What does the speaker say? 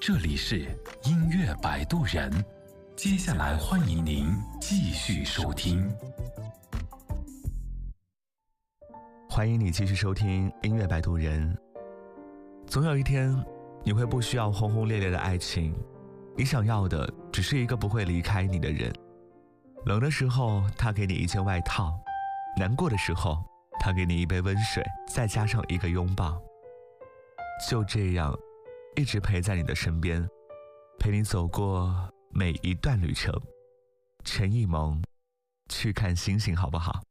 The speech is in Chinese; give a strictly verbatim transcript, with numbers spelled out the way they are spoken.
这里是音乐摆渡人，接下来欢迎您继续收听。 欢迎你继续收听音乐摆渡人。总有一天，你会不需要轰轰烈烈的爱情，你想要的只是一个不会离开你的人。冷的时候，他给你一件外套；难过的时候，他给你一杯温水，再加上一个拥抱。就这样，一直陪在你的身边，陪你走过每一段旅程。陈艺萌，去看星星好不好？